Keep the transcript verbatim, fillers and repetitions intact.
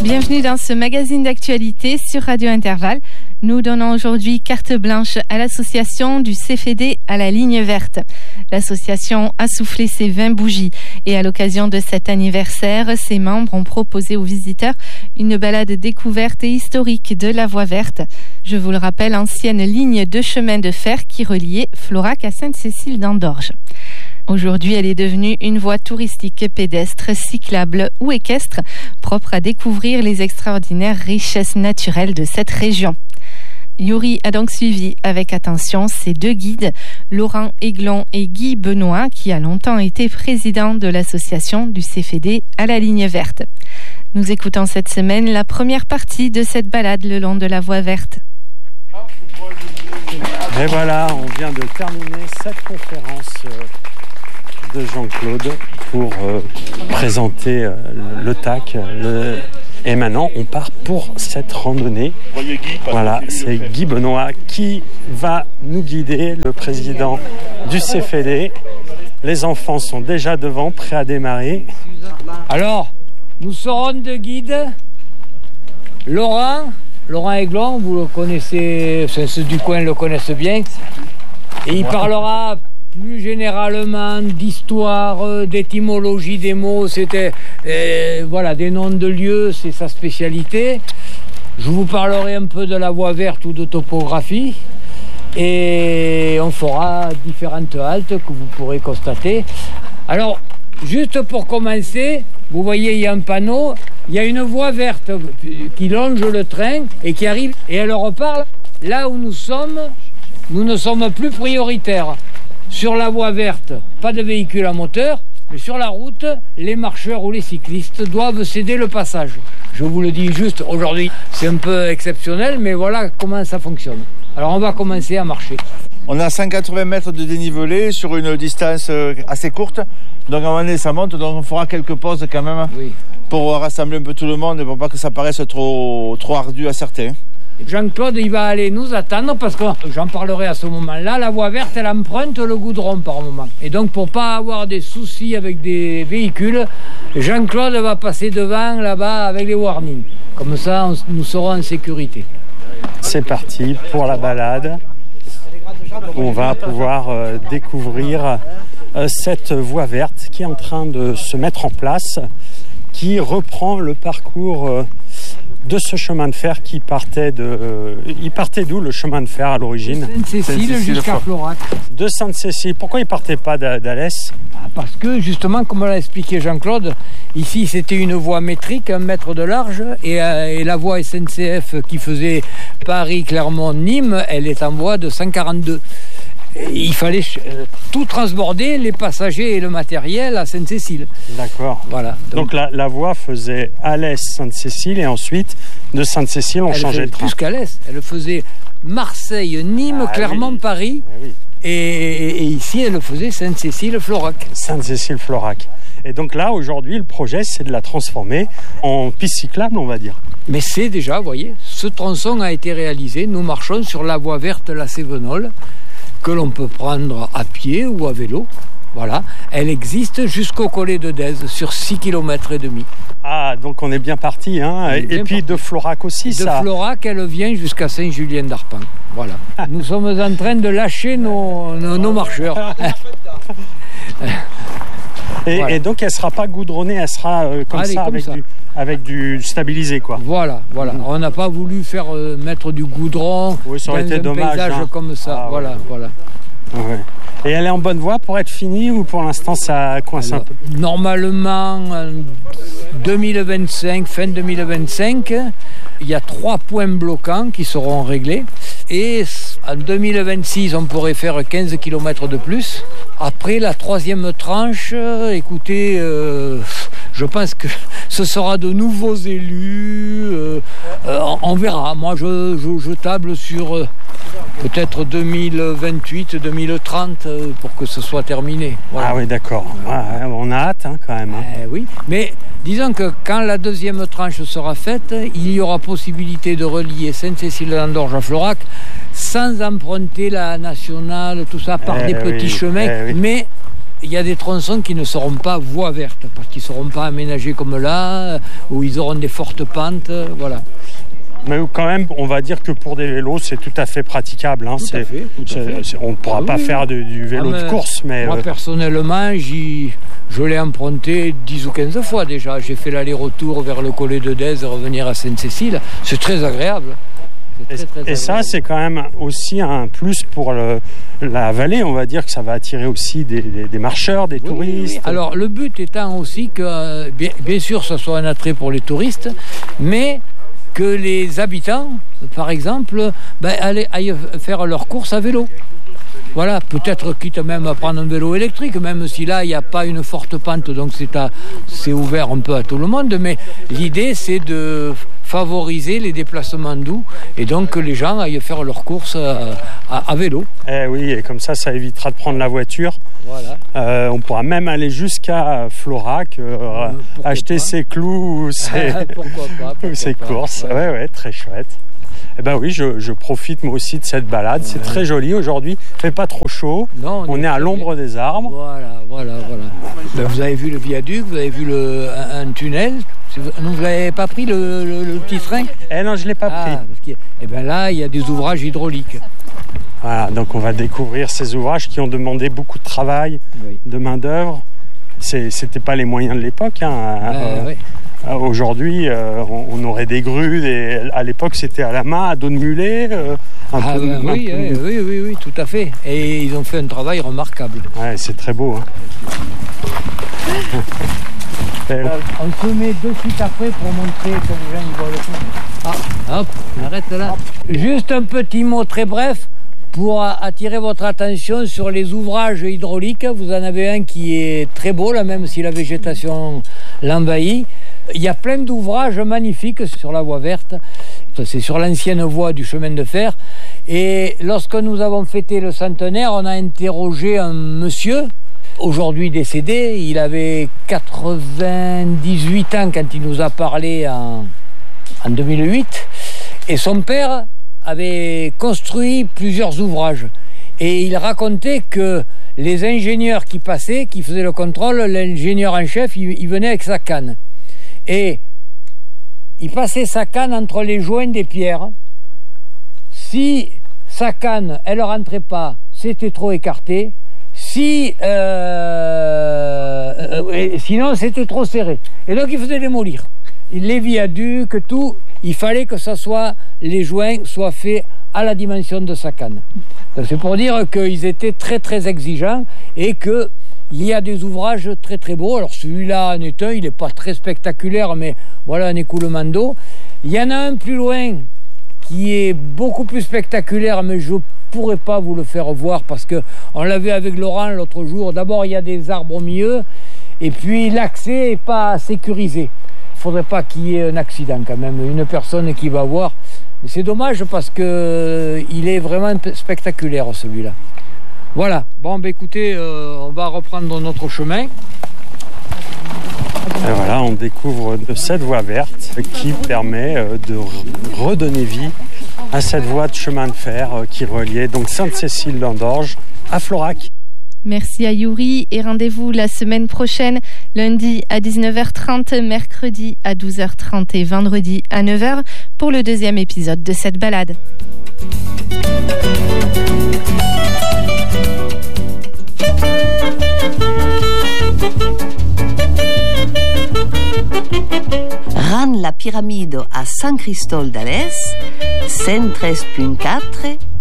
Bienvenue dans ce magazine d'actualité sur Radio Intervalle. Nous donnons aujourd'hui carte blanche à l'association du C F D à la ligne verte. L'association a soufflé ses vingt bougies et à l'occasion de cet anniversaire, ses membres ont proposé aux visiteurs une balade découverte et historique de la Voie verte. Je vous le rappelle, ancienne ligne de chemin de fer qui reliait Florac à Sainte-Cécile d'Andorge. Aujourd'hui, elle est devenue une voie touristique pédestre, cyclable ou équestre, propre à découvrir les extraordinaires richesses naturelles de cette région. Yuri a donc suivi avec attention ses deux guides, Laurent Aiglon et Guy Benoît, qui a longtemps été président de l'association du C F D à la ligne verte. Nous écoutons cette semaine la première partie de cette balade le long de la Voie verte. Et voilà, on vient de terminer cette conférence de Jean-Claude pour euh, présenter euh, le T A C. Le... Et maintenant, on part pour cette randonnée. Voilà, c'est Guy Benoît qui va nous guider, le président du C F D. Les enfants sont déjà devant, prêts à démarrer. Alors, nous serons deux guides. Laurent, Laurent Aiglon, vous le connaissez, ceux du coin le connaissent bien. Et il parlera plus généralement d'histoire, d'étymologie des mots, c'était euh, voilà, des noms de lieux, c'est sa spécialité. Je vous parlerai un peu de la Voie verte ou de topographie et on fera différentes haltes que vous pourrez constater. Alors, juste pour commencer, vous voyez, il y a un panneau, il y a une voie verte qui longe le train et qui arrive et elle repart. Là où nous sommes, nous ne sommes plus prioritaires. Sur la voie verte, pas de véhicules à moteur, mais sur la route, les marcheurs ou les cyclistes doivent céder le passage. Je vous le dis juste, aujourd'hui, c'est un peu exceptionnel, mais voilà comment ça fonctionne. Alors on va commencer à marcher. On a cent quatre-vingts mètres de dénivelé sur une distance assez courte, donc à un moment donné ça monte, donc on fera quelques pauses quand même, oui, pour rassembler un peu tout le monde et pour pas que ça paraisse trop, trop ardu à certains. Jean-Claude, il va aller nous attendre parce que, j'en parlerai à ce moment-là, la voie verte, elle emprunte le goudron par moment. Et donc, pour pas avoir des soucis avec des véhicules, Jean-Claude va passer devant, là-bas, avec les warnings. Comme ça, on, nous serons en sécurité. C'est parti pour la balade. On va pouvoir euh, découvrir euh, cette voie verte qui est en train de se mettre en place, qui reprend le parcours euh, de ce chemin de fer qui partait de... Euh, il partait d'où le chemin de fer à l'origine ? Sainte-Cécile jusqu'à Florac. De Sainte-Cécile. Pourquoi il ne partait pas d'Alès ? Parce que justement, comme l'a expliqué Jean-Claude, ici c'était une voie métrique, un mètre de large, et, euh, et la voie S N C F qui faisait Paris-Clermont-Nîmes, elle est en voie de cent quarante-deux. Il fallait tout transborder, les passagers et le matériel à Sainte-Cécile. D'accord. Voilà. Donc, Donc la, la voie faisait Alès-Sainte-Cécile et ensuite de Sainte-Cécile on changeait de train. Plus qu'Alès, elle faisait Marseille, Nîmes, ah, Clermont, oui. Paris. Ah, oui. et, et ici elle faisait Sainte-Cécile-Florac. Sainte-Cécile-Florac. Et donc là aujourd'hui le projet c'est de la transformer en piste cyclable on va dire. Mais c'est déjà, vous voyez, ce tronçon a été réalisé. Nous marchons sur la voie verte La Cévenole, que l'on peut prendre à pied ou à vélo. Voilà, elle existe jusqu'au collet de Dèze sur six kilomètres et demi. Ah, donc on est bien parti, hein. Et bien puis parti. De Florac aussi, de ça. De Florac, elle vient jusqu'à Saint-Julien-d'Arpan. Voilà. Nous sommes en train de lâcher nos, nos, nos marcheurs. et, voilà. Et donc elle ne sera pas goudronnée, elle sera euh, comme Allez, ça, comme avec, ça. Du, avec du stabilisé, quoi. Voilà, voilà. Mmh. On n'a pas voulu faire euh, mettre du goudron oui, ça aurait dans été un dommage, paysage hein. comme ça. Ah, voilà, ouais. voilà. Ouais. Et elle est en bonne voie pour être finie ou pour l'instant ça coince Alors, un peu ? Normalement, en deux mille vingt-cinq, fin deux mille vingt-cinq, il y a trois points bloquants qui seront réglés. Et en deux mille vingt-six, on pourrait faire quinze kilomètres de plus. Après la troisième tranche, écoutez, euh, je pense que ce sera de nouveaux élus. Euh, euh, on verra. Moi, je, je, je table sur euh, peut-être deux mille vingt-huit, deux mille trente euh, pour que ce soit terminé. Voilà. Ah oui, d'accord. Ouais, on a hâte hein, quand même. Hein. Euh, oui, mais disons que quand la deuxième tranche sera faite, il y aura possibilité de relier Sainte-Cécile-d'Andorge à Florac sans emprunter la nationale, tout ça, par eh des oui, petits chemins. Eh oui. Mais il y a des tronçons qui ne seront pas voies vertes, parce qu'ils ne seront pas aménagés comme là, où ils auront des fortes pentes, voilà. Mais quand même, on va dire que pour des vélos, c'est tout à fait praticable. Hein. Tout c'est, à fait, tout à fait. C'est, on ne pourra ah, pas oui. faire de, du vélo ah, de course. Mais moi, euh... personnellement, j'y, je l'ai emprunté dix ou quinze fois déjà. J'ai fait l'aller-retour vers le Collet de Dèze et revenir à Sainte-Cécile. C'est très agréable. C'est très, très et agréable. Ça, c'est quand même aussi un plus pour le, la vallée. On va dire que ça va attirer aussi des, des, des marcheurs, des oui, touristes. Oui. Alors, le but étant aussi que, bien, bien sûr, ça soit un attrait pour les touristes, mais que les habitants, par exemple, ben, aillent, aillent faire leurs courses à vélo. Voilà, peut-être quitte même à prendre un vélo électrique, même si là, il n'y a pas une forte pente, donc c'est, à, c'est ouvert un peu à tout le monde, mais l'idée, c'est de favoriser les déplacements doux, et donc que les gens aillent faire leurs courses à, à, à vélo. Eh oui, et comme ça, ça évitera de prendre la voiture. Voilà. Euh, on pourra même aller jusqu'à Florac, euh, acheter pas. ses clous ou ses, pourquoi pas, pourquoi ses pas. courses. Ouais. ouais, ouais, très chouette. Eh ben oui, je, je profite moi aussi de cette balade. Ouais. C'est très joli aujourd'hui. Il fait pas trop chaud. Non, on, on est, est à l'ombre bien. des arbres. Voilà, voilà, voilà. Ben, vous avez vu le viaduc, vous avez vu le, un, un tunnel. Vous n'avez pas pris le, le, le petit train ? Eh non, je l'ai pas ah, pris. Eh ben là, il y a des ouvrages hydrauliques. Voilà, donc on va découvrir ces ouvrages qui ont demandé beaucoup de travail, oui. de main d'œuvre. C'est, c'était pas les moyens de l'époque. Hein. Ben, euh, oui. Aujourd'hui, euh, on, on aurait des grues. Des, à l'époque, c'était à la main, à dos de mulet. Euh, un ah peu, ben, un oui, peu... oui, oui, oui, oui, tout à fait. Et ils ont fait un travail remarquable. Ouais, c'est très beau. Hein. On se met de suite après pour montrer que les gens y voient le film. Ah, hop, arrête là. Juste un petit mot très bref pour attirer votre attention sur les ouvrages hydrauliques. Vous en avez un qui est très beau, là, même si la végétation l'envahit. Il y a plein d'ouvrages magnifiques sur la voie verte. C'est sur l'ancienne voie du chemin de fer. Et lorsque nous avons fêté le centenaire, on a interrogé un monsieur, aujourd'hui décédé. Il avait quatre-vingt-dix-huit ans quand il nous a parlé en, en deux mille huit. Et son père avait construit plusieurs ouvrages. Et il racontait que les ingénieurs qui passaient, qui faisaient le contrôle, l'ingénieur en chef, il, il venait avec sa canne. Et il passait sa canne entre les joints des pierres. Si sa canne, elle ne rentrait pas, c'était trop écarté. Si, euh, euh, sinon, c'était trop serré. Et donc, il faisait démolir. Les viaducs, tout, il fallait que ça soit, les joints soient faits à la dimension de sa canne. Donc, c'est pour dire qu'ils étaient très, très exigeants et que il y a des ouvrages très très beaux. Alors celui-là en est un, il n'est pas très spectaculaire, mais voilà un écoulement d'eau. Il y en a un plus loin qui est beaucoup plus spectaculaire, mais je ne pourrais pas vous le faire voir parce qu'on l'a vu avec Laurent l'autre jour. D'abord, il y a des arbres au milieu et puis l'accès n'est pas sécurisé. Il ne faudrait pas qu'il y ait un accident quand même, une personne qui va voir. Mais c'est dommage parce qu'il est vraiment spectaculaire celui-là. Voilà, bon bah écoutez, euh, on va reprendre notre chemin. Et voilà, on découvre cette voie verte qui permet de redonner vie à cette voie de chemin de fer qui reliait donc Sainte-Cécile-l'Andorge à Florac. Merci à Yuri et rendez-vous la semaine prochaine, lundi à dix-neuf heures trente, mercredi à douze heures trente et vendredi à neuf heures pour le deuxième épisode de cette balade. Ran la Pyramide a San Cristol d'Ales, cent treize virgule quatre